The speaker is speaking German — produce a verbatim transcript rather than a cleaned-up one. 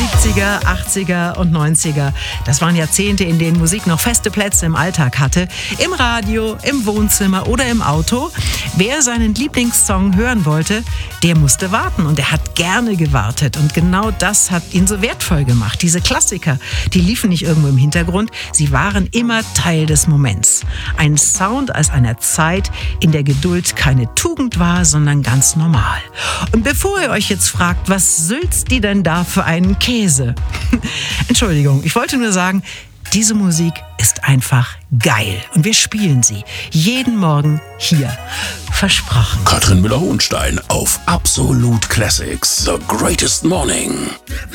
siebziger, achtziger und neunziger. Das waren Jahrzehnte, in denen Musik noch feste Plätze im Alltag hatte. Im Radio, im Wohnzimmer oder im Auto. Wer seinen Lieblingssong hören wollte, der musste warten. Und er hat gerne gewartet. Und genau das hat ihn so wertvoll gemacht. Diese Klassiker, die liefen nicht irgendwo im Hintergrund. Sie waren immer Teil des Moments. Ein Sound aus einer Zeit, in der Geduld keine Tugend war, sondern ganz normal. Und bevor ihr euch jetzt fragt, was sülzt die denn da für einen Käse? Entschuldigung, ich wollte nur sagen, diese Musik ist einfach geil. Und wir spielen sie jeden Morgen hier. Versprochen. Katrin Müller-Hohenstein auf Absolut Classics. The Greatest Morning.